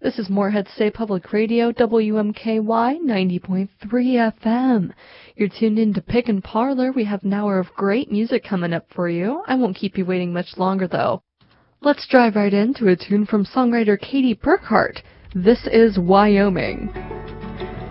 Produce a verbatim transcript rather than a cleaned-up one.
This is Morehead State Public Radio, W M K Y ninety point three F M. You're tuned in to Pick and Parlor. We have an hour of great music coming up for you. I won't keep you waiting much longer, though. Let's drive right into a tune from songwriter Katie Burkhart. This is Wyoming.